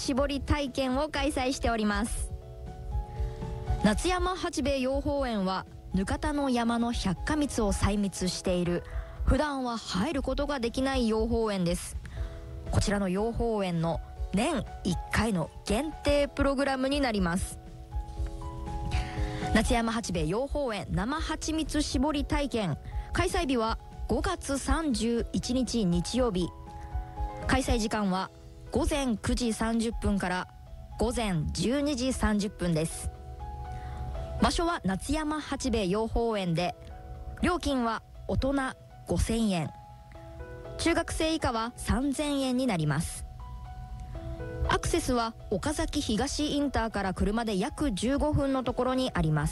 搾り体験を開催しております。夏山八兵衛養蜂園は額田の山の百花蜜を採蜜している、普段は入ることができない養蜂園です。こちらの養蜂園の年1回の限定プログラムになります。夏山八兵衛養蜂園生蜂蜜搾り体験、開催日は5月31日日曜日。開催時間は午前9時30分から午前12時30分です。場所は夏山八兵衛養蜂園で、料金は大人5000円、中学生以下は3000円になります。アクセスは岡崎東インターから車で約15分のところにあります。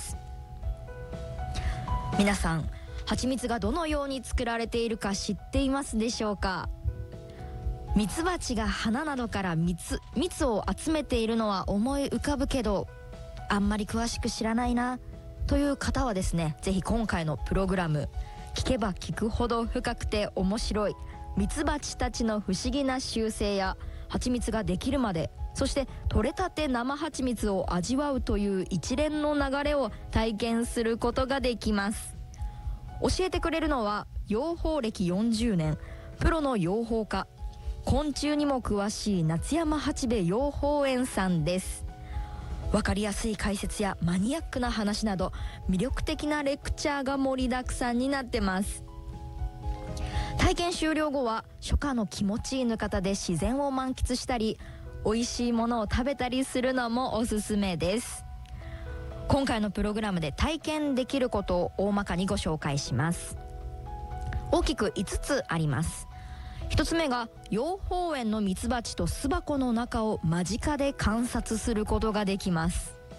皆さん、蜂蜜がどのように作られているか知っていますでしょうか？ミツバチが花などから蜜を集めているのは思い浮かぶけど、あんまり詳しく知らないなという方はですね、ぜひ今回のプログラム、聞けば聞くほど深くて面白いミツバチたちの不思議な習性や蜂蜜ができるまで、そして取れたて生蜂蜜を味わうという一連の流れを体験することができます。教えてくれるのは養蜂歴40年、プロの養蜂家、昆虫にも詳しい夏山八兵衛養蜂園さんです。わかりやすい解説やマニアックな話など魅力的なレクチャーが盛りだくさんになってます。体験終了後は初夏の気持ちいいぬかたで自然を満喫したり、美味しいものを食べたりするのもおすすめです。今回のプログラムで体験できることを大まかにご紹介します。大きく5つあります。1つ目が養蜂園のミツバチと巣箱の中を間近で観察することができます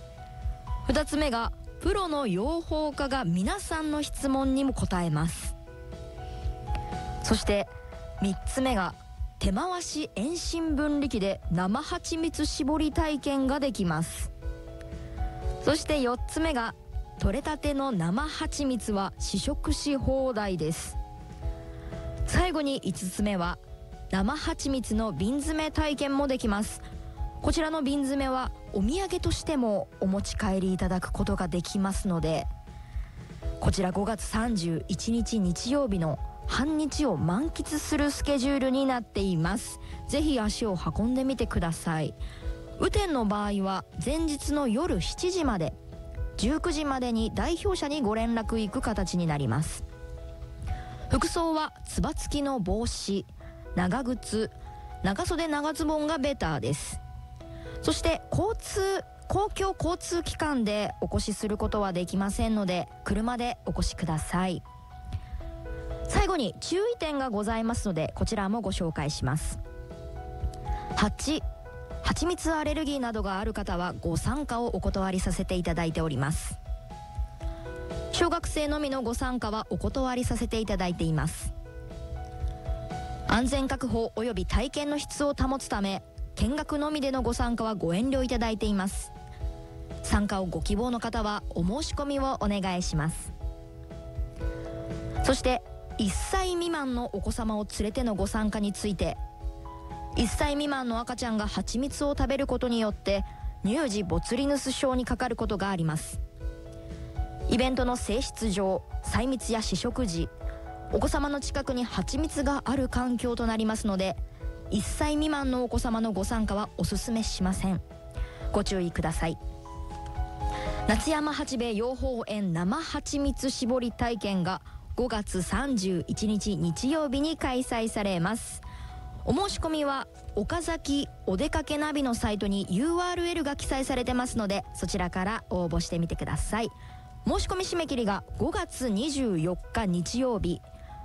。2つ目がプロの養蜂家が皆さんの質問にも答えます。そして3つ目が手回し遠心分離機で生蜂蜜搾り体験ができます。そして4つ目が取れたての生蜂蜜は試食し放題です。最後に5つ目は生蜂蜜の瓶詰め体験もできます。こちらの瓶詰めはお土産としてもお持ち帰りいただくことができますので、こちら5月31日日曜日の半日を満喫するスケジュールになっています。ぜひ足を運んでみてください。雨天の場合は前日の夜7時まで、19時までに代表者にご連絡行く形になります。服装はつば付きの帽子、長靴、長袖長ズボンがベターです。そして公共交通機関でお越しすることはできませんので、車でお越しください。最後に注意点がございますので、こちらもご紹介します。蜂蜜アレルギーなどがある方はご参加をお断りさせていただいております。小学生のみのご参加はお断りさせていただいています。安全確保及び体験の質を保つため、見学のみでのご参加はご遠慮いただいています。参加をご希望の方はお申し込みをお願いします。そして1歳未満のお子様を連れてのご参加について、1歳未満の赤ちゃんが蜂蜜を食べることによって乳児ボツリヌス症にかかることがあります。イベントの性質上、採蜜や試食時、お子様の近くに蜂蜜がある環境となりますので、1歳未満のお子様のご参加はおすすめしません。ご注意ください。夏山八兵衛養蜂園生蜂蜜搾り体験が5月31日日曜日に開催されます。お申し込みは岡崎お出かけナビのサイトに URL が記載されてますので、そちらから応募してみてください。申し込み締め切りが5月24日日曜日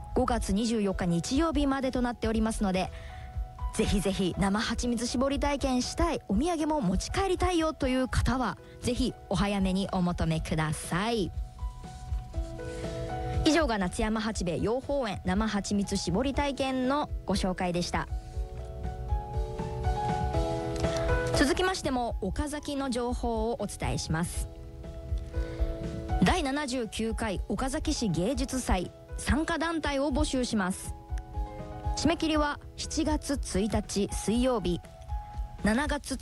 までとなっておりますので、ぜひぜひ生蜂蜜搾り体験したい、お土産も持ち帰りたいよという方はぜひお早めにお求めください。以上が夏山八兵衛養蜂園生蜂蜜搾り体験のご紹介でした。続きましても岡崎の情報をお伝えします。第79回岡崎市芸術祭参加団体を募集します。締め切りは7月1日水曜日、7月